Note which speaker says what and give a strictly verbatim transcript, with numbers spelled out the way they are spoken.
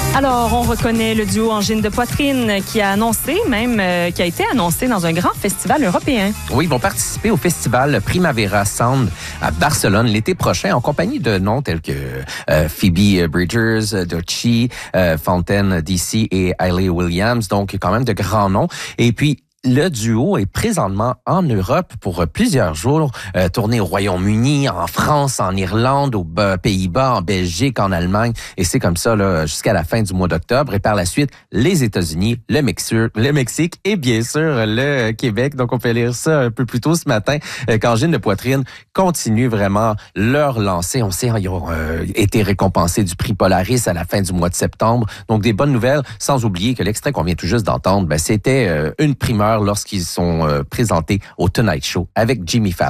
Speaker 1: Alors, on reconnaît le duo Angine de Poitrine qui a annoncé, même, euh, qui a été annoncé dans un grand festival européen.
Speaker 2: Oui, ils vont participer au festival Primavera Sound à Barcelone l'été prochain en compagnie de noms tels que euh, Phoebe Bridgers, Doechii, euh, Fontaine D C et Hayley Williams. Donc, quand même de grands noms. Et puis, le duo est présentement en Europe pour plusieurs jours, euh, tourné au Royaume-Uni, en France, en Irlande, aux Pays-Bas, en Belgique, en Allemagne. Et c'est comme ça là jusqu'à la fin du mois d'octobre. Et par la suite, les États-Unis, le Mexique, le Mexique et bien sûr le Québec. Donc, on peut lire ça un peu plus tôt ce matin euh, qu'Angine de Poitrine continue vraiment leur lancée. On sait, ils ont euh, été récompensés du prix Polaris à la fin du mois de septembre. Donc, des bonnes nouvelles, sans oublier que l'extrait qu'on vient tout juste d'entendre, ben, c'était euh, une primeur lorsqu'ils sont euh, présentés au Tonight Show avec Jimmy Fallon.